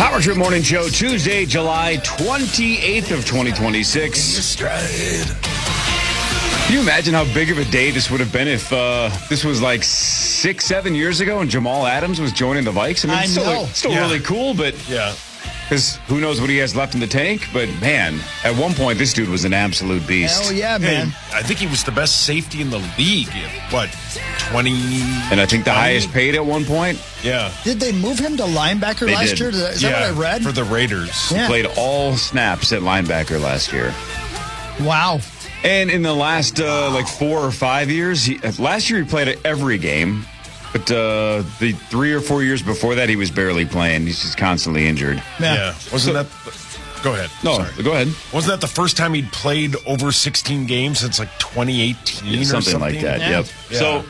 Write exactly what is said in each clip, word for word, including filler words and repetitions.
Power Trip Morning Show, Tuesday, July twenty-eighth of twenty twenty-six. Can you imagine how big of a day this would have been if uh, this was like six, seven years ago and Jamal Adams was joining the Vikes? I mean, I it's still, know. still Yeah. really cool, but Yeah. because who knows what he has left in the tank? But man, at one point, this dude was an absolute beast. Hell yeah, And man. I think he was the best safety in the league. at, What, twenty? And I think the highest paid at one point. Yeah. Did they move him to linebacker They last did. year? Is that yeah, what I read? For the Raiders. Yeah. Played all snaps at linebacker last year. Wow. And in the last uh, like four or five years, he, last year he played at every game. But uh, the three or four years before that, he was barely playing. He's just constantly injured. Yeah. Yeah. Wasn't that... Go ahead. No, Sorry. go ahead. Wasn't that the first time he'd played over sixteen games since like twenty eighteen Yeah, or something, something? like that. Yeah. Yep. Yeah. So,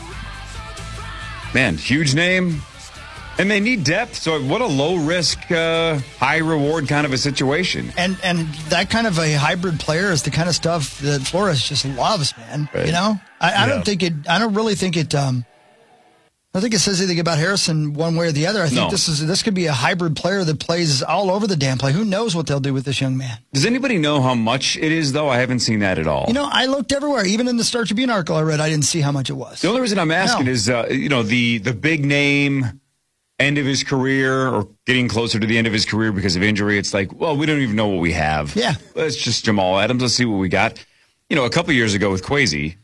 man, huge name. And they need depth. So what a low risk, uh, high reward kind of a situation. And and that kind of a hybrid player is the kind of stuff that Flores just loves, man. Right. You know? I, I Yeah. don't think it I don't really think it um I don't think it says anything about Harrison one way or the other. I think No. this is this could be a hybrid player that plays all over the damn play. Who knows what they'll do with this young man? Does anybody know how much it is, though? I haven't seen that at all. You know, I looked everywhere. Even in the Star Tribune article I read, I didn't see how much it was. The only reason I'm asking No. is, uh, you know, the the big name, end of his career or getting closer to the end of his career because of injury. It's like, well, we don't even know what we have. Yeah. It's just Jamal Adams. Let's see what we got. You know, a couple years ago with Kwesi,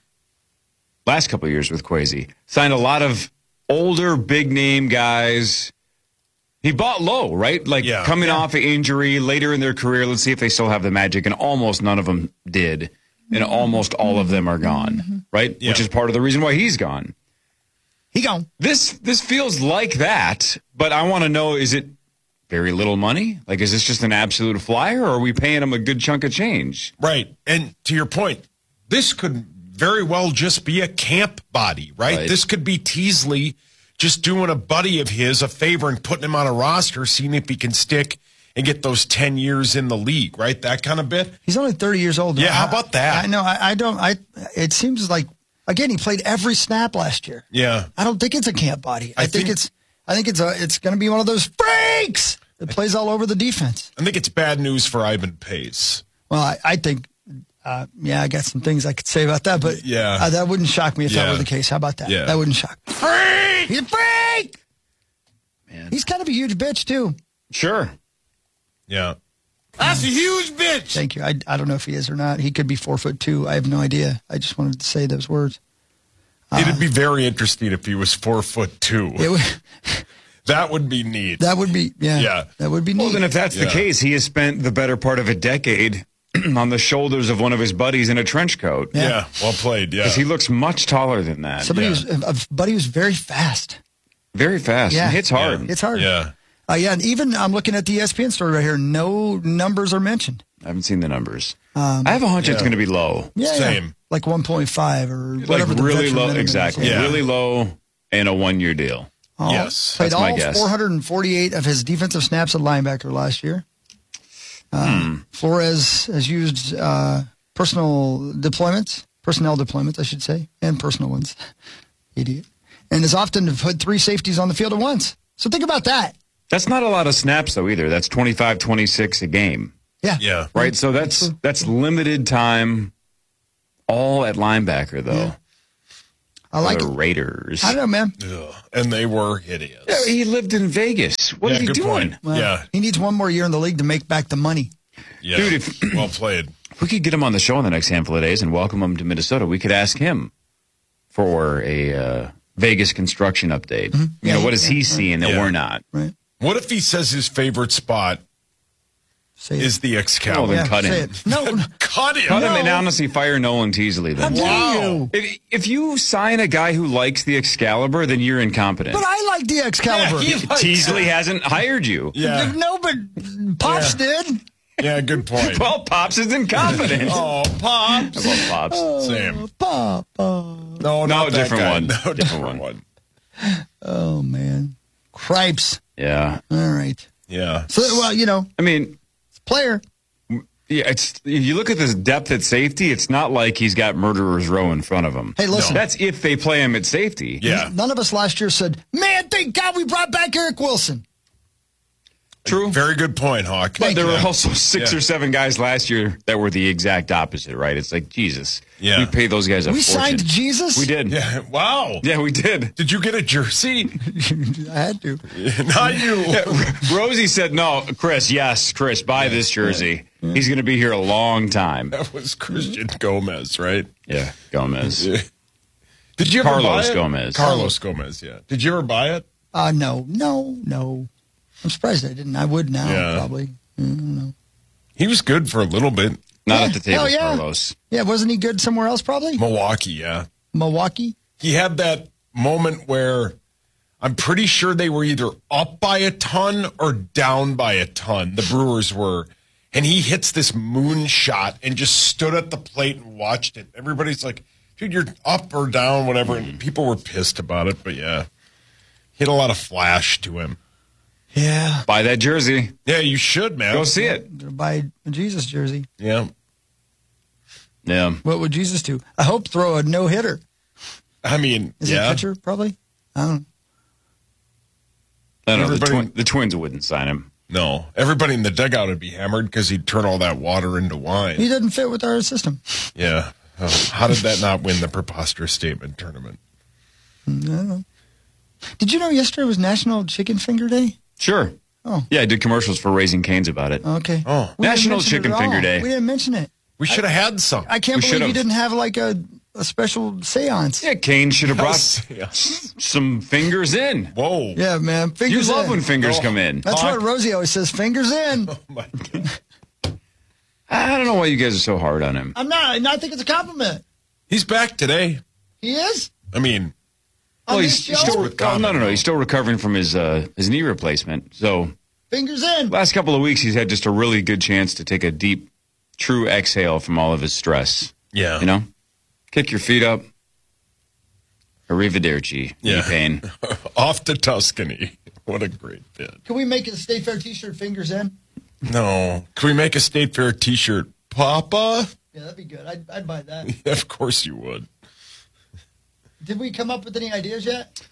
last couple of years with Kwesi, signed a lot of older, big name guys. He bought low, right? Like Yeah. coming Yeah. off of injury later in their career. Let's see if they still have the magic. And almost none of them did. And almost all of them are gone, right? Yeah. Which is part of the reason why he's gone. He gone. This this feels like that, but I want to know, is it very little money? Like, is this just an absolute flyer, or are we paying him a good chunk of change? Right. And to your point, this could very well just be a camp body, right? Right. This could be Teasley just doing a buddy of his a favor and putting him on a roster, seeing if he can stick and get those ten years in the league, right? That kind of bit. He's only thirty years old. Yeah, how I- about that? I know. I, I don't. I. It seems like again he played every snap last year. Yeah. I don't think it's a camp body. I, I think, think- it's. I think it's a. It's going to be one of those freaks that plays all over the defense. I think it's bad news for Ivan Pace. Well, I, I think. Uh, yeah, I got some things I could say about that, but Yeah. uh, that wouldn't shock me if that Yeah. were the case. How about that? Yeah. That wouldn't shock me. Freak! He's a freak. Man. He's kind of a huge bitch too. Sure. Yeah. That's a huge bitch. Thank you. I, I don't know if he is or not. He could be four foot two. I have no idea. I just wanted to say those words. It'd be very interesting if he was four foot two. It would, That would be neat. that would be yeah. Yeah. That would be neat. Well, then if that's the Yeah. case, he has spent the better part of a decade on the shoulders of one of his buddies in a trench coat. Yeah. yeah. Well played. Yeah. Because he looks much taller than that. Somebody Yeah. who's a buddy who's very fast. Very fast. Yeah. And hits hard. It's hard. Yeah. Uh, yeah, and even I'm looking at the E S P N story right here. No numbers are mentioned. I haven't seen the numbers. Um, I have a hunch it's yeah. going to be low. Yeah, Same. yeah. Like one point five or Like whatever. the really veteran low. minimum is. Exactly. Yeah. Really low and a one-year deal. Oh, Yes, played that's my all guess. four hundred forty-eight of his defensive snaps at linebacker last year. Uh, Hmm. Flores has used uh, personal deployments, personnel deployments, I should say, and personal ones. Idiot. And has often put three safeties on the field at once. So think about that. That's not a lot of snaps, though, either. That's twenty-five, twenty-six a game. Yeah. Yeah. Right? So that's that's limited time, all at linebacker, though. Yeah. I like the it. Raiders. I don't know, man. Ugh. And they were hideous. Yeah, he lived in Vegas. What Yeah, is he good doing? point. Well, Yeah. He needs one more year in the league to make back the money. Yeah. Dude, if- well played. If we could get him on the show in the next handful of days and welcome him to Minnesota, we could ask him for a uh, Vegas construction update. You Yeah, know, what is yeah, he seeing that Yeah. we're not? Right. What if he says his favorite spot Say it. is the Oh, Excalibur? then yeah, cut say him. it. No. Cut him. Cut him and No. honestly fire Nolan Teasley then. How dare Wow. you? If, if you sign a guy who likes the Excalibur, then you're incompetent. But I like the Excalibur. Yeah, he likes Teasley it. hasn't hired you. Yeah. No, but Pops did. Yeah, good point. Well, Pops is incompetent. oh, Pops. I love Pops. Same. Papa. No, No, not that different guy. one. No, Different different one. one. Oh, man. Cripes. Yeah. All right. Yeah. So, well, you know, I mean, player. yeah, it's if you look at this depth at safety, it's not like he's got murderer's row in front of him. Hey, listen. That's if they play him at safety. Yeah. None of us last year said, man, thank God we brought back Eric Wilson. True. Very good point, Hawk. But there were Yeah. also six Yeah. or seven guys last year that were the exact opposite, right? It's like, Jesus. Yeah. We paid those guys a We fortune. signed Jesus? We did. Yeah. Wow. Yeah, we did. Did you get a jersey? I had to. Not you. Rosie said, no, Chris, yes, Chris, buy this jersey. He's going to be here a long time. That was Christian Gomez, right? Yeah, Gomez. Yeah. Did you ever Carlos buy it? Gomez. Carlos Gomez, yeah. Did you ever buy it? Uh, no, no, no. I'm surprised I didn't. I would now, Yeah. probably. I don't know. He was good for a little bit. Not Yeah. at the table, Oh, yeah. Carlos. Yeah, wasn't he good somewhere else, probably? Milwaukee, yeah. Milwaukee? He had that moment where I'm pretty sure they were either up by a ton or down by a ton. The Brewers were. And he hits this moon shot and just stood at the plate and watched it. Everybody's like, dude, you're up or down, whatever. And people were pissed about it, but yeah. He had a lot of flash to him. Yeah. Buy that jersey. Yeah, you should, man. Go see it. I'm gonna buy a Jesus jersey. Yeah. Yeah. What would Jesus do? I hope throw a no hitter. I mean, Is he yeah. a pitcher? Probably. I don't know. I don't know. The, Everybody- twin, the Twins wouldn't sign him. No. Everybody in the dugout would be hammered because he'd turn all that water into wine. He doesn't fit with our system. Yeah. Oh, how did that not win the preposterous statement tournament? I don't know. Did you know yesterday was National Chicken Finger Day? Sure. Oh. Yeah, I did commercials for Raising Cane's about it. Okay. Oh. We didn't National mention it Chicken at Finger all. Day. We didn't mention it. We should have had some. I can't We believe you should've. didn't have like a, a special seance. Yeah, Kane should have brought Yeah. some fingers in. Whoa. Yeah, man. You Fingers love in. when fingers Oh. come in. That's Hawk. what Rosie always says. Fingers in. Oh, my God. I don't know why you guys are so hard on him. I'm not. I think it's a compliment. He's back today. He is. I mean, On Well, this he's, he's show? still with oh, no, no, no. comment. He's still recovering from his uh, his knee replacement. So Fingers in. last couple of weeks, he's had just a really good chance to take a deep, true exhale from all of his stress. yeah. You know, kick your feet up. Arrivederci, Yeah. knee pain. Off to Tuscany. What a great bit. Can we make it a State Fair T-shirt? Fingers in. No. Can we make a State Fair t-shirt? Papa? Yeah, that'd be good. I'd, I'd buy that. Of course you would. Did we come up with any ideas yet?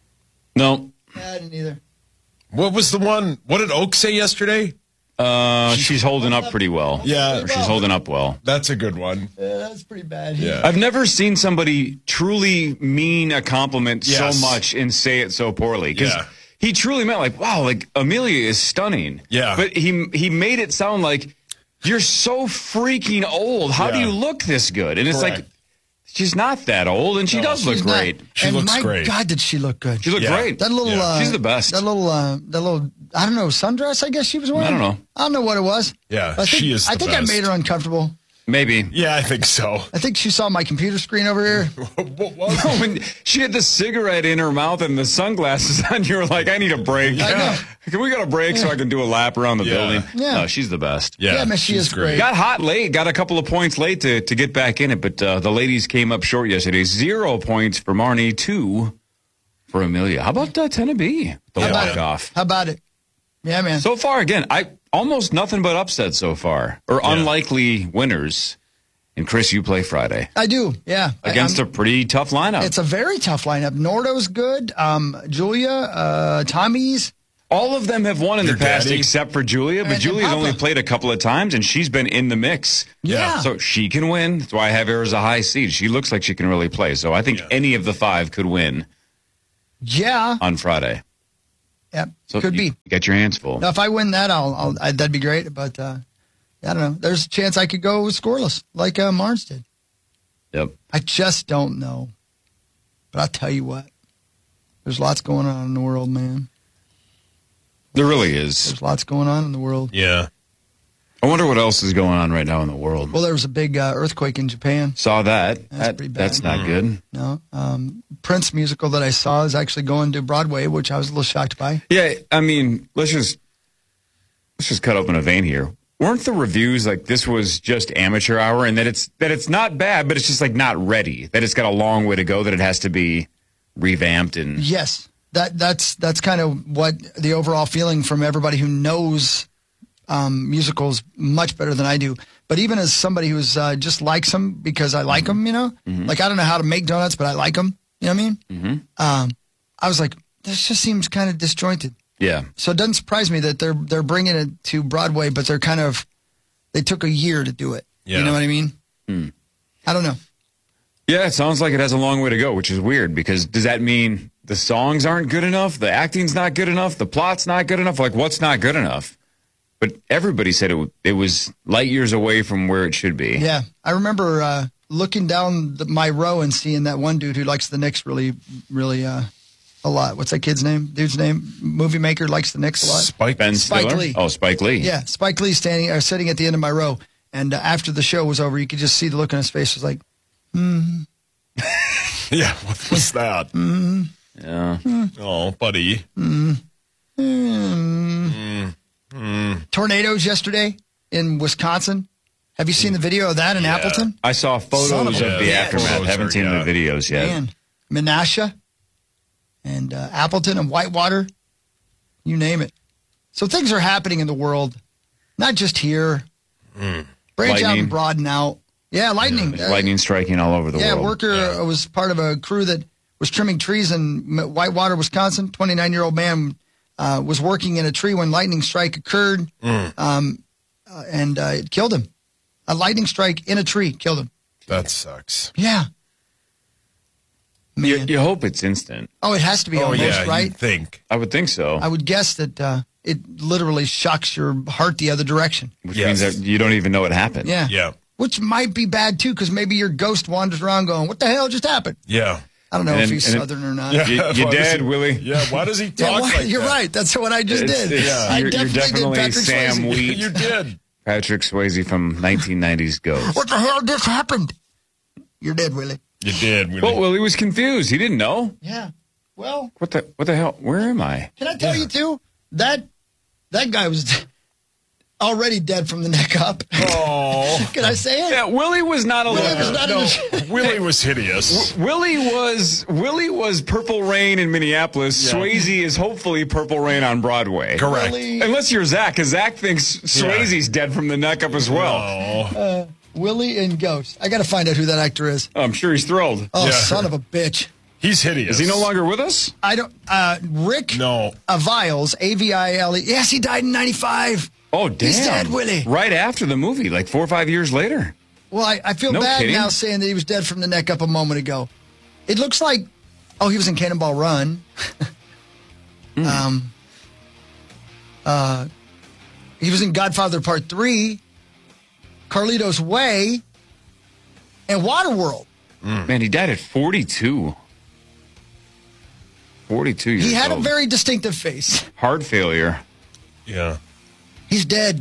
No, Yeah, I didn't either. What was the one? What did Oak say yesterday? uh, she's holding up pretty well. Yeah. She's holding up well. That's a good one. Yeah, that's pretty bad. Yeah. I've never seen somebody truly mean a compliment Yes. so much and say it so poorly. Because Yeah. he truly meant like, wow, like Amelia is stunning. Yeah. But he he made it sound like you're so freaking old. How do Yeah. you look this good? And it's like, Correct. she's not that old, and she No, does look She's not- great. She and looks my great. God, did she look good? She looked Yeah. great. That little, Yeah. uh, She's the best. That little, uh, that little, I don't know, sundress. I guess she was wearing. I don't know. I don't know what it was. Yeah, I think, she is I the think best. I made her uncomfortable. Maybe. Yeah, I think so. I think she saw my computer screen over here. What was it? When she had the cigarette in her mouth and the sunglasses on, you were like, I need a break. I know. Can we get a break so I can do a lap around the Yeah. building? Yeah. No, she's the best. Yeah, Yeah, man, she she's is great. Got hot late, got a couple of points late to, to get back in it, but uh, the ladies came up short yesterday. Zero points for Marnie, two for Amelia. How about uh, Tennessee? The How about walk it? off. How about it? Yeah, man. So far, again, I almost nothing but upsets so far, or Yeah. unlikely winners. And Chris, you play Friday I do. Yeah. I- against I'm- a pretty tough lineup. It's a very tough lineup. Nordo's good. Um, Julia, uh, Tommy's. All of them have won in Your the past daddy? except for Julia, but And- and Julia's Papa. only played a couple of times, and she's been in the mix. Yeah. So she can win. That's why I have her as a high seed. She looks like she can really play. So I think Yeah. any of the five could win Yeah. on Friday. Yep. So Could you, be. you got your hands full. Now, if I win that, I'll, I'll I, that'd be great. But uh, I don't know. There's a chance I could go scoreless, like uh, Marnes did. Yep. I just don't know. But I'll tell you what. There's lots going on in the world, man. There really is. There's lots going on in the world. Yeah. I wonder what else is going on right now in the world. Well, there was a big uh, earthquake in Japan. Saw that. That's That- pretty bad. That's not good. No, um, Prince musical that I saw is actually going to Broadway, which I was a little shocked by. Yeah, I mean, let's just let's just cut open a vein here. Weren't the reviews like this was just amateur hour, and that it's that it's not bad, but it's just like not ready. That it's got a long way to go. That it has to be revamped and Yes, that that's that's kind of what the overall feeling from everybody who knows um, musicals much better than I do. But even as somebody who's uh, just likes them because I like them, you know, like I don't know how to make donuts, but I like them. You know what I mean? Mm-hmm. Um, I was like, this just seems kind of disjointed. Yeah. So it doesn't surprise me that they're they're bringing it to Broadway, but they're kind of they took a year to do it. Yeah. You know what I mean? Hmm. I don't know. Yeah, it sounds like it has a long way to go, which is weird because does that mean the songs aren't good enough? The acting's not good enough? The plot's not good enough? Like, what's not good enough? But everybody said it, it was light years away from where it should be. Yeah. I remember uh, looking down the, my row and seeing that one dude who likes the Knicks really, really uh, a lot. What's that kid's name? Dude's name? Movie maker likes the Knicks a lot. Spike. Ben Spike Stiller? Lee. Oh, Spike Lee. Yeah. Spike Lee standing or sitting at the end of my row. And uh, after the show was over, you could just see the look on his face. It was like, hmm. Yeah, what was that? Mm. Yeah. Oh, buddy. Mm. Mm. Mm. Tornadoes yesterday in Wisconsin. Have you seen the video of that in Yeah. Appleton? I saw photos Son of of a the bitch. aftermath. Photos Haven't are- seen yeah. the videos yet. Man, Menasha and uh, Appleton and Whitewater, you name it. So things are happening in the world, not just here. Mm. Branch out Lightning. and broaden out. Yeah, lightning. There's lightning striking all over the yeah, world. worker Yeah. uh, was part of a crew that was trimming trees in M- Whitewater, Wisconsin. twenty-nine-year-old man uh, was working in a tree when lightning strike occurred, Mm. um, uh, and uh, it killed him. A lightning strike in a tree killed him. That sucks. Yeah. You, Man. you hope it's instant. Oh, it has to be Oh, almost, yeah, right? you'd think. I would think so. I would guess that uh, it literally shocks your heart the other direction. Which Yes. means that you don't even know it happened. Yeah. Yeah. Which might be bad, too, because maybe your ghost wanders around going, what the hell just happened? Yeah. I don't know And if then- he's and then- Southern or not. Yeah. You, Why you does dead, he- Willie. Yeah, why does he Yeah, talk why- like you're that? right. That's what I just It's- did. it's- Yeah. I You're, you're definitely, definitely did Patrick Sam Swayze. Wheat, You did. Patrick Swayze from nineteen nineties Ghost. What the hell just happened? You're dead, Willie. You did. Willie. Well, Willie was confused. He didn't know. Yeah. Well, What the what the hell? Where am I? can I tell Yeah. you, too? That that guy was already dead from the neck up. Oh. Can I say it? Yeah, Willie was not a Willie looker. was not no, in the- Willie was hideous. Willie was Willie was Purple Rain in Minneapolis. Yeah. Swayze is hopefully Purple Rain on Broadway. Correct. Willie, Unless you're Zach, because Zach thinks Swayze's dead from the neck up as well. Oh. uh, Willie and Ghost. I got to find out who that actor is. I'm sure he's thrilled. Oh, Yeah. son of a bitch. He's hideous. Is he no longer with us? I don't. Uh, Rick No. Aviles, A V I L E. Yes, he died in ninety-five. Oh, damn. He's dead, Willie. Right after the movie, like four or five years later. Well, I, I feel No bad kidding. now saying that he was dead from the neck up a moment ago. It looks like, oh, he was in Cannonball Run. Mm. Um, uh, he was in Godfather Part Three, Carlito's Way, and Waterworld. Man, he died at forty-two. forty-two years He had old. a very distinctive face. Heart failure. Yeah. He's dead.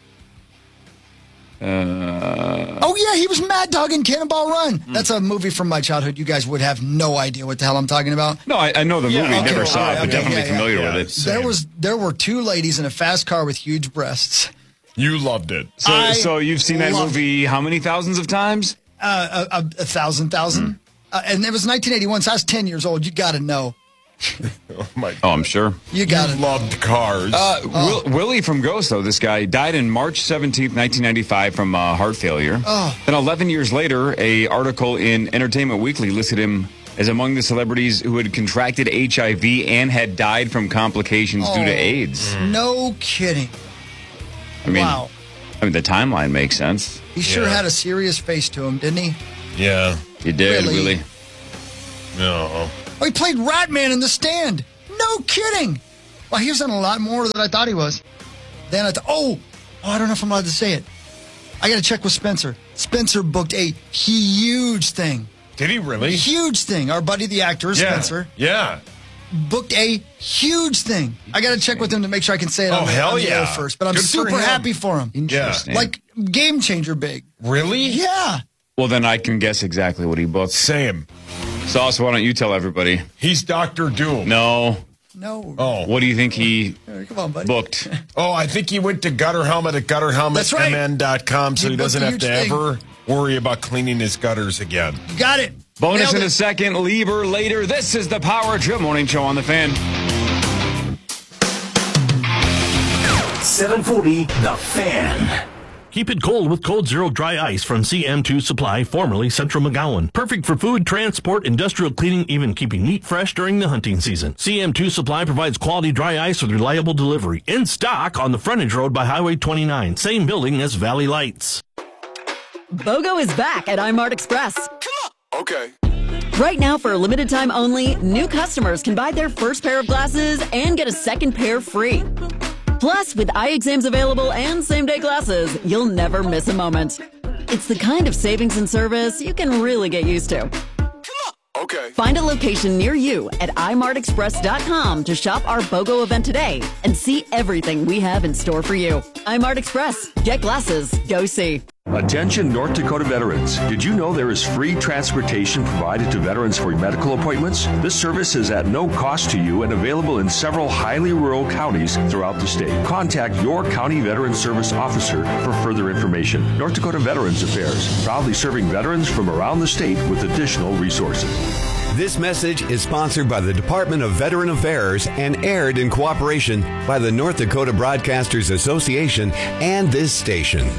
Uh, Oh, yeah, he was Mad Dog in Cannonball Run. Hmm. That's a movie from my childhood. You guys would have no idea what the hell I'm talking about. no, I, I know the Yeah, movie. okay, Never well, saw it, okay, but definitely yeah, yeah. familiar Yeah, with it. same. There was there were two ladies in a fast car with huge breasts. You loved it. So, I so you've seen that loved movie how many thousands of times? Uh, a, a, a thousand thousand. Hmm. Uh, and it was nineteen eighty-one, so I was ten years old. You got to know. Oh, my Oh, I'm sure. You got You to loved cars. Uh, Oh. Will, Willie from Ghost, though, this guy died in March seventeenth, nineteen ninety-five from uh, heart failure. Oh. Then eleven years later, a article in Entertainment Weekly listed him as among the celebrities who had contracted H I V and had died from complications due to Oh. AIDS. No kidding. I mean, Wow. I mean, the timeline makes sense. He sure Yeah. had a serious face to him, didn't he? yeah. You did, Really? Willie. No. Oh, he played Ratman in The Stand. No kidding. Well, he was in a lot more than I thought he was. Then I thought, oh, oh, I don't know if I'm allowed to say it. I got to check with Spencer. Spencer booked a huge thing. Did he really? Huge thing. Our buddy, the actor, Yeah. Spencer, Yeah. booked a huge thing. I got to check with him to make sure I can say it Oh, on, the, hell on the air yeah. first. But I'm Good for super him. happy for him. Interesting. Like, game changer big. Really? Yeah. well, then I can guess exactly what he booked. Same. Sauce, why don't you tell everybody? He's Doctor Doom. No. No. Oh. What do you think he Come on, buddy. booked? Oh, I think he went to Gutter Helmet at gutter helmet That's right. m n dot com so He he doesn't booked have a to huge ever worry about cleaning his gutters again. Got it. Bonus Nailed in it. a second. Lieber later. This is the Power Trip Morning Show on the Fan. seven forty The Fan. Keep it cold with Cold Zero Dry Ice from C M two Supply, formerly Central McGowan. Perfect for food, transport, industrial cleaning, even keeping meat fresh during the hunting season. C M two Supply provides quality dry ice with reliable delivery. In stock on the frontage road by Highway twenty-nine. Same building as Valley Lights. BOGO is back at iMart Express. Come on. Okay. Right now, for a limited time only, new customers can buy their first pair of glasses and get a second pair free. Plus, with eye exams available and same-day glasses, you'll never miss a moment. It's the kind of savings and service you can really get used to. Okay. Find a location near you at i mart express dot com to shop our BOGO event today and see everything we have in store for you. iMart Express. Get glasses. Go see. Attention North Dakota veterans. Did you know there is free transportation provided to veterans for medical appointments? This service is at no cost to you and available in several highly rural counties throughout the state. Contact your county veteran service officer for further information. North Dakota Veterans Affairs, proudly serving veterans from around the state with additional resources. This message is sponsored by the Department of Veteran Affairs and aired in cooperation by the North Dakota Broadcasters Association and this station.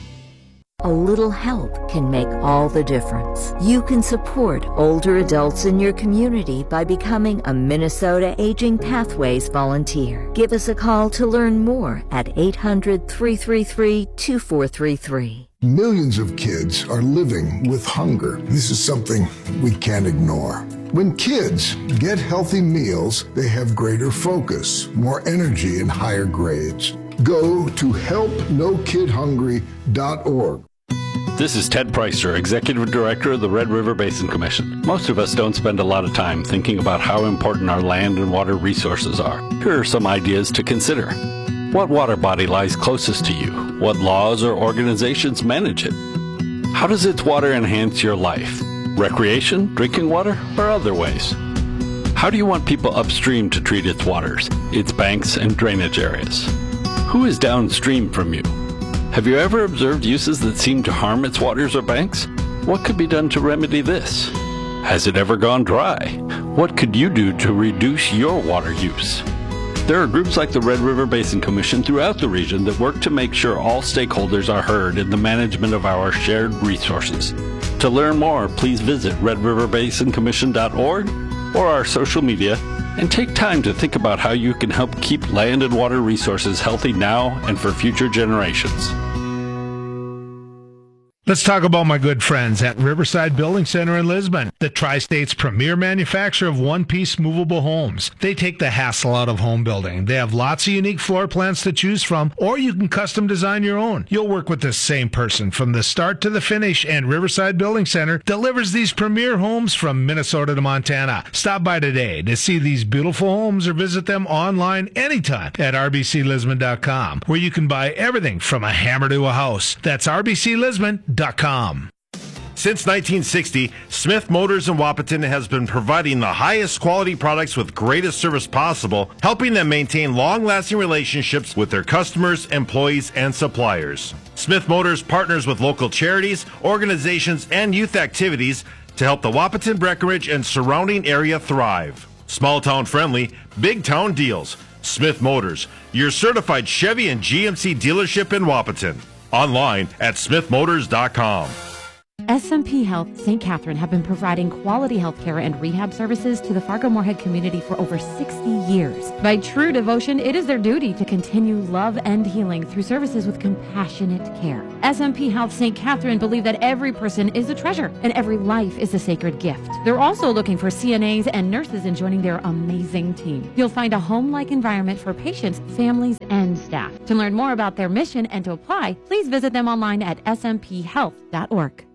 A little help can make all the difference. You can support older adults in your community by becoming a Minnesota Aging Pathways volunteer. Give us a call to learn more at eight hundred, three three three, two four three three. Millions of kids are living with hunger. This is something we can't ignore. When kids get healthy meals, they have greater focus, more energy, and higher grades. Go to help no kid hungry dot org. This is Ted Preister, Executive Director of the Red River Basin Commission. Most of us don't spend a lot of time thinking about how important our land and water resources are. Here are some ideas to consider. What water body lies closest to you? What laws or organizations manage it? How does its water enhance your life? Recreation, drinking water, or other ways? How do you want people upstream to treat its waters, its banks and drainage areas? Who is downstream from you? Have you ever observed uses that seem to harm its waters or banks? What could be done to remedy this? Has it ever gone dry? What could you do to reduce your water use? There are groups like the Red River Basin Commission throughout the region that work to make sure all stakeholders are heard in the management of our shared resources. To learn more, please visit red river basin commission dot org or our social media and take time to think about how you can help keep land and water resources healthy now and for future generations. Let's talk about my good friends at Riverside Building Center in Lisbon, the Tri-State's premier manufacturer of one-piece movable homes. They take the hassle out of home building. They have lots of unique floor plans to choose from, or you can custom design your own. You'll work with the same person from the start to the finish, and Riverside Building Center delivers these premier homes from Minnesota to Montana. Stop by today to see these beautiful homes or visit them online anytime at r b c lisbon dot com, where you can buy everything from a hammer to a house. That's r b c lisbon dot com. Since nineteen sixty, Smith Motors in Wahpeton has been providing the highest quality products with greatest service possible, helping them maintain long-lasting relationships with their customers, employees, and suppliers. Smith Motors partners with local charities, organizations, and youth activities to help the Wahpeton, Breckenridge, and surrounding area thrive. Small town friendly, big town deals. Smith Motors, your certified Chevy and G M C dealership in Wahpeton. Online at smith motors dot com. S M P Health Saint Catherine have been providing quality health care and rehab services to the Fargo-Moorhead community for over sixty years. By true devotion, it is their duty to continue love and healing through services with compassionate care. S M P Health Saint Catherine believe that every person is a treasure and every life is a sacred gift. They're also looking for C N As and nurses in joining their amazing team. You'll find a home-like environment for patients, families, and staff. To learn more about their mission and to apply, please visit them online at s m p health dot org.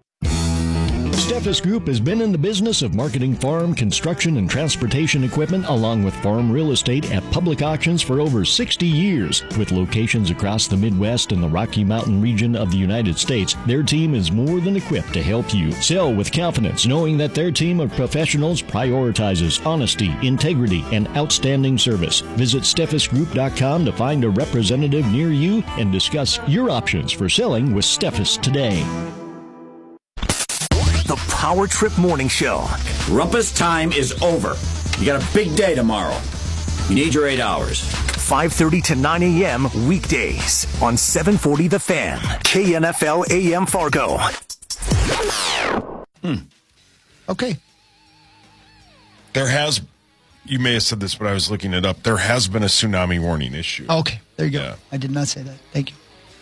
Steffes Group has been in the business of marketing farm, construction, and transportation equipment along with farm real estate at public auctions for over sixty years. With locations across the Midwest and the Rocky Mountain region of the United States, their team is more than equipped to help you sell with confidence, knowing that their team of professionals prioritizes honesty, integrity, and outstanding service. Visit steffes group dot com to find a representative near you and discuss your options for selling with Steffes today. The Power Trip Morning Show. Rumpus time is over. You got a big day tomorrow. You need your eight hours. five thirty to nine a.m. weekdays on seven forty The Fan, K N F L A M Fargo. Hmm. Okay. There has, you may have said this, but I was looking it up. There has been a tsunami warning issue. Okay, there you go. Yeah. I did not say that. Thank you.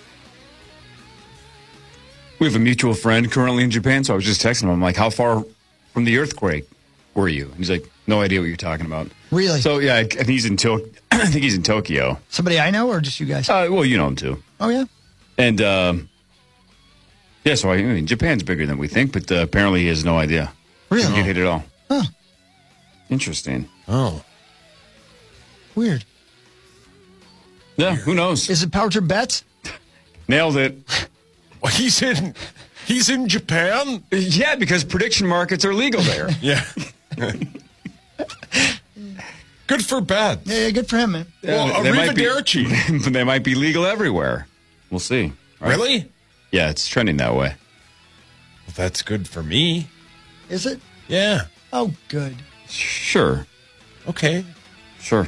We have a mutual friend currently in Japan, so I was just texting him. I'm like, how far from the earthquake were you? And he's like, no idea what you're talking about. Really? So, yeah, I, I think he's in to- I think he's in Tokyo. Somebody I know or just you guys? Uh, well, you know him too. Oh, yeah? And, um, yeah, so I, I mean, Japan's bigger than we think, but uh, apparently he has no idea. Really? Didn't get hit at all. Huh. Interesting. Oh. Weird. Yeah, who knows? Is it Power Trip Bets? Nailed it. Well, he's in he's in Japan? Yeah, because prediction markets are legal there. Yeah. Good for Bet. Yeah, yeah, good for him, man. Well, they might be- arrivederci. But they might be legal everywhere. We'll see. Right? Really? Yeah, it's trending that way. Well, that's good for me. Is it? Yeah. Oh, good. Sure. Okay. Sure.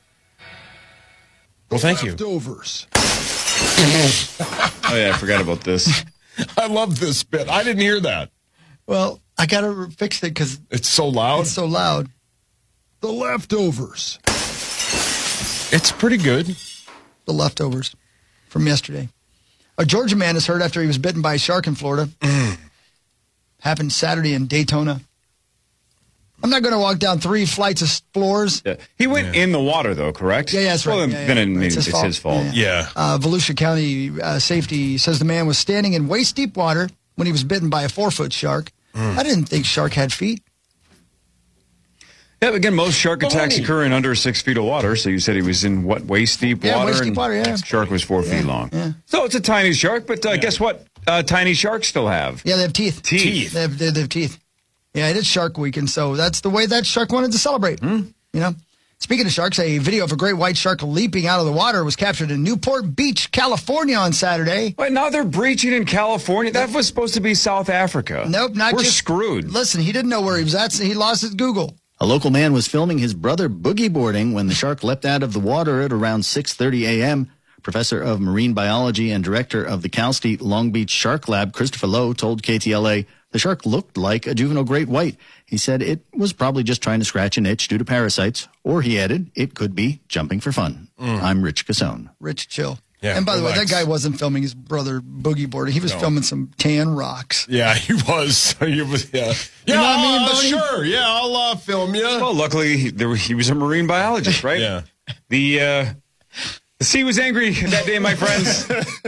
Well, thank you. Leftovers. Oh, yeah, I forgot about this. I love this bit. I didn't hear that. Well, I got to fix it because It's so loud. it's so loud. The leftovers. It's pretty good. The leftovers from yesterday. A Georgia man is hurt after he was bitten by a shark in Florida. Happened Saturday in Daytona. I'm not going to walk down three flights of floors. Yeah. He went in the water, though, correct? Yeah, yeah, that's right. Well, Yeah, then yeah. it- maybe It's it's, his fault. his fault. Yeah. Yeah. Uh, Volusia County uh, Safety says the man was standing in waist-deep water when he was bitten by a four-foot shark. I didn't think shark had feet. Yeah, but again, most shark attacks Oh. occur in under six feet of water. So you said he was in what, waist deep Yeah, water? waist-deep and water, yeah. Shark was four feet long. yeah. So it's a tiny shark, but uh, guess what? Uh, tiny sharks still have Yeah, they have teeth. teeth. They have, they, they have teeth. Yeah, it is Shark Week, and so that's the way that shark wanted to celebrate. You know? Speaking of sharks, a video of a great white shark leaping out of the water was captured in Newport Beach, California on Saturday. Wait, now they're breaching in California? That was supposed to be South Africa. Nope, not We're just screwed. Listen, he didn't know where he was at, so he lost his Google. A local man was filming his brother boogie boarding when the shark leapt out of the water at around six thirty a.m. Professor of Marine Biology and Director of the Cal State Long Beach Shark Lab, Christopher Lowe, told K T L A the shark looked like a juvenile great white. He said it was probably just trying to scratch an itch due to parasites, or he added, it could be jumping for fun. I'm Rich Casone. Rich, chill. Yeah, and by the way, relax. that guy wasn't filming his brother boogie boarding. He was No. filming some tan rocks. Yeah, he was. He was. Yeah. Yeah. know what I mean, uh, Bonnie? sure. Yeah, I'll uh, film you. Well, luckily, he, there, he was a marine biologist, right? Yeah. The, uh, the sea was angry that day, my friends.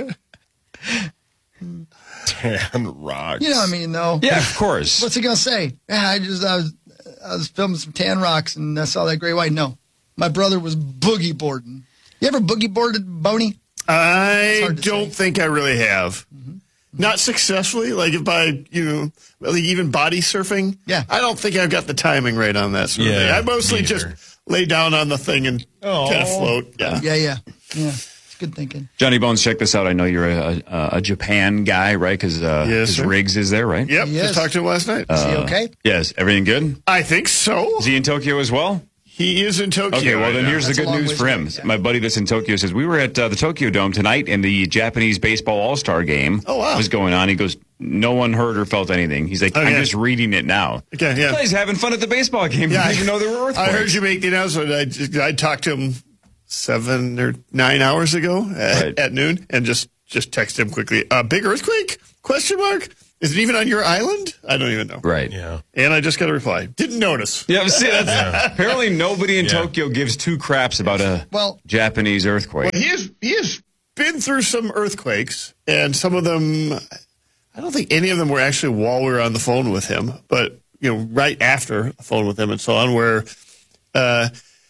Tan rocks. You know what I mean, though? Yeah, of course. What's he going to say? Yeah, I just, I was, I was filming some tan rocks and I saw that great white. No, my brother was boogie boarding. You ever boogie boarded, Boney? I hard to don't think I really have. Mm-hmm. Not successfully. Like if I, you know, like even body surfing. Yeah. I don't think I've got the timing right on that sort of Yeah, thing. I mostly me just either. lay down on the thing and Oh. kind of float. Yeah. Yeah, yeah, yeah. It's good thinking. Johnny Bones, check this out. I know you're a, a, a Japan guy, right? Because uh, Yes, his sir. Riggs is there, right? Yep. Yes. Just talked to him last night. Is he Uh, okay? Yes. Everything good? I think so. Is he in Tokyo as well? He is in Tokyo. Okay, well, right then now. here's That's the a good long news ways for him. away, yeah. My buddy that's in Tokyo says, we were at uh, the Tokyo Dome tonight, and the Japanese baseball all-star game Oh, wow. was going on. He goes, no one heard or felt anything. He's like, I'm Okay. just reading it now. Okay, yeah. So he's having fun at the baseball game. Yeah, He I- didn't even know there were earthquakes. I heard you make the announcement. I, just- I talked to him seven or nine hours ago at, Right. at noon and just, just texted him quickly. Uh, big earthquake? Question mark? Is it even on your island? I don't even know. Right. Yeah. And I just got a reply. Didn't notice. Yeah, see, that's, apparently nobody in Yeah. Tokyo gives two craps about a Well- Japanese earthquake. Well, he has, he has been through some earthquakes, and some of them, I don't think any of them were actually while we were on the phone with him, but, you know, right after the phone with him and so on, where uh,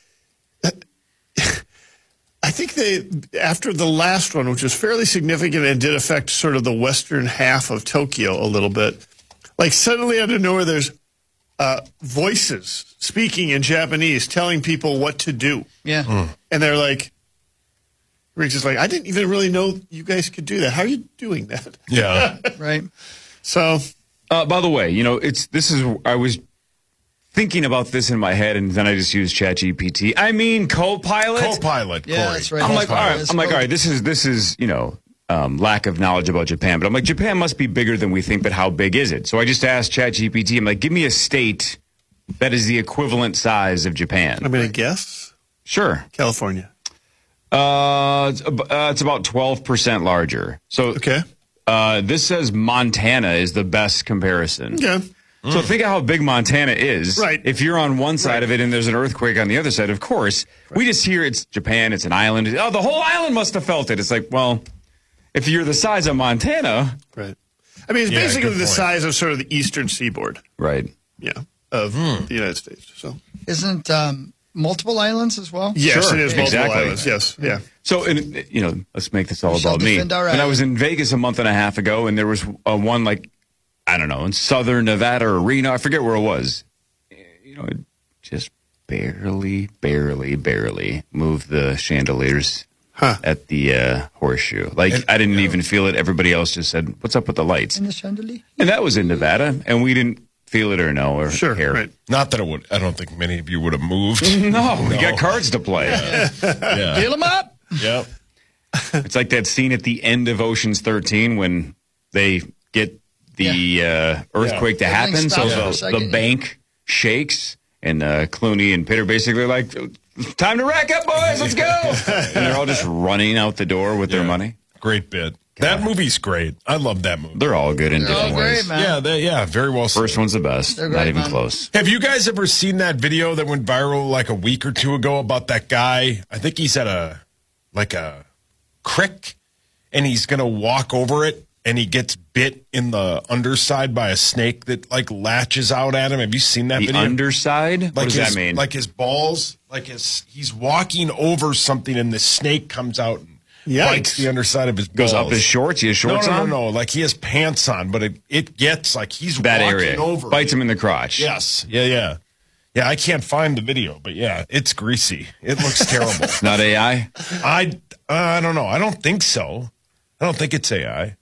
I think they, after the last one, which was fairly significant and did affect sort of the western half of Tokyo a little bit, like suddenly out of nowhere, there's uh, voices speaking in Japanese telling people what to do. Yeah. And they're like, Rick's just like, I didn't even really know you guys could do that. How are you doing that? Yeah. Right. So, Uh, by the way, you know, it's this is I was thinking about this in my head, and then I just use ChatGPT. I mean, Copilot. Copilot. Yeah, Corey. that's right. I'm like, all Copilot. right. I'm like, all right. This is this is you know um, lack of knowledge about Japan, but I'm like, Japan must be bigger than we think. But how big is it? So I just asked ChatGPT. I'm like, give me a state that is the equivalent size of Japan. I'm going to guess. Sure. California. Uh, it's, ab- uh, it's about twelve percent larger. So Okay. uh, this says Montana is the best comparison. Yeah. So think of how big Montana is. Right. If you're on one side Right. of it and there's an earthquake on the other side, of course, we just hear it's Japan, it's an island. Oh, the whole island must have felt it. It's like, well, if you're the size of Montana. Right. I mean, it's Yeah, basically good the point. size of sort of the eastern seaboard. Right. Yeah. Of Hmm. the United States. So. Isn't um, multiple islands as well? Yes, Sure, it is multiple exactly. islands. Yes. Yeah. So, and, you know, let's make this all We shall about me. defend our And I island. was in Vegas a month and a half ago, and there was uh, one like, I don't know, in southern Nevada or Reno. I forget where it was. You know, it just barely, barely, barely moved the chandeliers Huh. at the uh, horseshoe. Like, I didn't even feel it. Everybody else just said, what's up with the lights? In the chandelier? And that was in Nevada, and we didn't feel it or know or Sure. care. Right. Not that it would. I don't think many of you would have moved. No, we got cards to play. Yeah. Deal them up. Yep. It's like that scene at the end of Ocean's thirteen when they get the uh, earthquake to Everything happen. So stops for a the, second, the yeah. bank shakes, and uh, Clooney and Pitt are basically like, time to rack up, boys, let's go. And they're all just running out the door with their Yeah. money. Great bit. That movie's great. I love that movie. They're all good in They're all different great, ways. man. Yeah, they, yeah, very well said. First one's the best. They're Not great, even man. close. Have you guys ever seen that video that went viral like a week or two ago about that guy? I think he's at a like a creek and he's gonna walk over it and he gets bit in the underside by a snake that like latches out at him. Have you seen that The video? underside? Like what does his, that mean? Like his balls, like his he's walking over something and the snake comes out and Yikes. bites the underside of his balls. Goes up his shorts? He has shorts no, no, on? No, no, no. Like he has pants on, but it, it gets like he's That walking area. over. Bites it. him in the crotch. Yes. Yeah, yeah. Yeah, I can't find the video, but yeah, it's greasy. It looks terrible. Not A I? I, uh, I don't know. I don't think so. I don't think it's A I.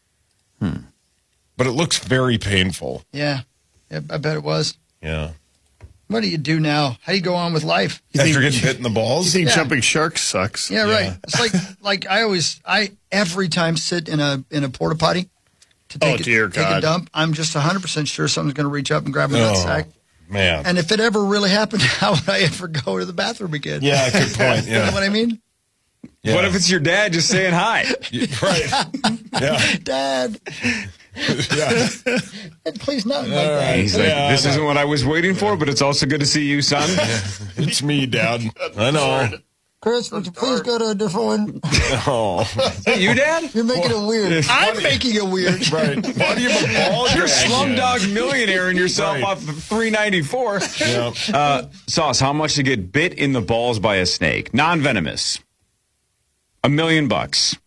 Hmm. But it looks very painful. Yeah. yeah. I bet it was. Yeah. What do you do now? How do you go on with life? After getting bit in the You balls? think Yeah. jumping shark sucks? Yeah, right. It's like like I always I every time sit in a in a porta potty to take, Oh, a, dear take a God. dump. I'm just one hundred percent sure someone's going to reach up and grab my Oh, nutsack. man. And if it ever really happened, how would I ever go to the bathroom again? Yeah, good point. You know Yeah. what I mean? Yeah. What if it's your dad just saying hi? Right. Yeah. Dad, Yeah. please not. Like All that. right. He's like, Yeah, this I know. isn't what I was waiting for, but it's also good to see you, son. It's me, Dad. I know. Chris, would you please go to a different one? Oh. Is that you, Dad? You're making it weird. I'm making it weird. Right. Why do you have a ball You're drag? slumdog millionairing yourself Right. off of three ninety-four. Yeah. Uh, Sauce, how much to get bit in the balls by a snake? Non-venomous. A million bucks.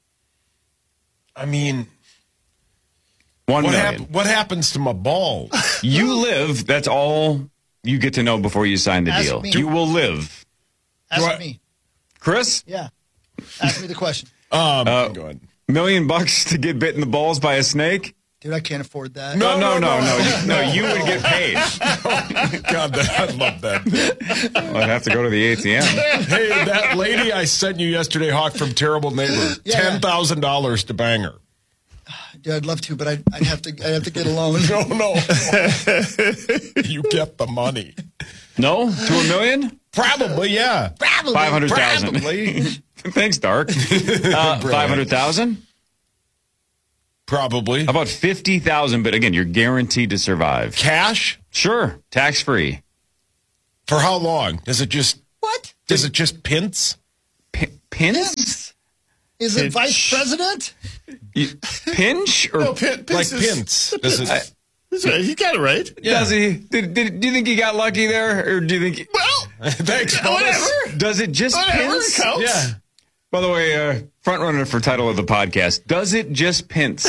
I mean, One what, million. hap- what happens to my balls? You live. That's all you get to know before you sign the Ask deal. me. You will live. Ask Do I- me. Chris? Yeah. Ask me the question. Um, Uh, go ahead. Million bucks to get bit in the balls by a snake? Dude, I can't afford that. No, no, no, no, no. No, no, you would get paid. God, that, I love that. I'd have to go to the A T M. Hey, that lady I sent you yesterday, Hawk, from Terrible Neighbor, Yeah. ten thousand dollars to bang her. Dude, I'd love to, but I'd, I'd have to. I'd have to get a loan. No, no. You get the money. No? To a million? Probably, yeah. Probably. five hundred thousand. Probably. Thanks, Dark. Uh, five hundred thousand? Probably. How about fifty thousand? But again, you're guaranteed to survive. Cash? Sure. Tax free. For how long? Does it just What? does it just pinch? P- pinch? Is it vice president? You, pinch? Or No, pin, Like Pince is- pinch. Does it That's right. He got it right. does he? Did, did, do you think he got lucky there? Or do you think. Well, Thanks, bonus. whatever. Does it just Whatever, pinch? it counts. Yeah. By the way, uh, front runner for title of the podcast. Does it just pinch?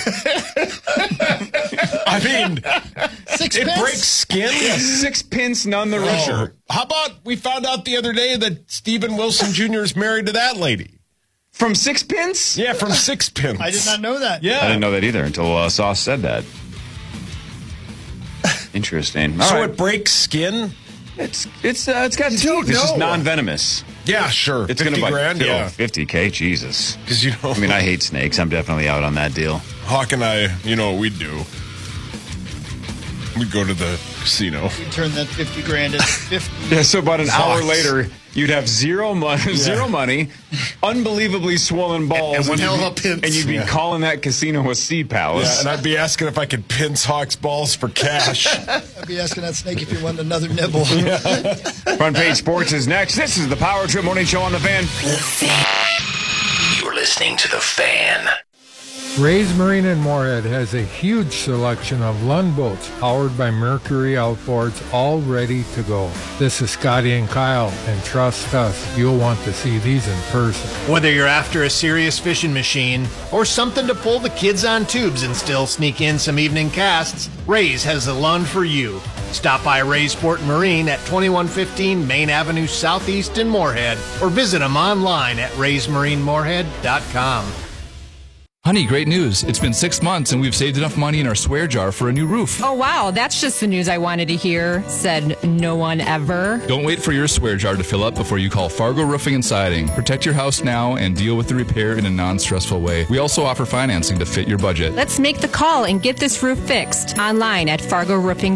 I mean, Six it pence? breaks skin. Six pence, none the Oh. richer. How about we found out the other day that Stephen Wilson Junior is married to that lady? From six pence? Yeah, from six pins. I did not know that. Yeah. I didn't know that either until uh, Sauce said that. Interesting. All so right. it breaks skin? It's it's uh, it's got You teeth. don't It's just know. non-venomous. Yeah, sure. It's fifty gonna bite. grand, Oh, yeah. fifty K, Jesus. Because you know, I mean, I hate snakes. I'm definitely out on that deal. Hawk and I, you know what we'd do? We'd go to the casino. You turn that fifty grand into fifty. Yeah, so about an Sucks. hour later, you'd have zero money, zero money, unbelievably swollen balls, And one you'd hell be- of a pinch. and you'd be Yeah. calling that casino a sea Yeah, palace. and I'd be asking if I could pinch Hawk's balls for cash. I'd be asking that snake if you want another nibble. Front Page Sports is next. This is the Power Trip Morning Show on the Fan. You're listening to The Fan. Ray's Marine in Moorhead has a huge selection of Lund boats powered by Mercury outboards, all ready to go. This is Scotty and Kyle, and trust us, you'll want to see these in person. Whether you're after a serious fishing machine or something to pull the kids on tubes and still sneak in some evening casts, Ray's has the Lund for you. Stop by Ray's Sport and Marine at twenty-one fifteen Main Avenue Southeast in Moorhead or visit them online at rays marine moorhead dot com. Honey, great news. It's been six months and we've saved enough money in our swear jar for a new roof. Oh, wow. That's just the news I wanted to hear, said no one ever. Don't wait for your swear jar to fill up before you call Fargo Roofing and Siding. Protect your house now and deal with the repair in a non-stressful way. We also offer financing to fit your budget. Let's make the call and get this roof fixed online at fargo roofing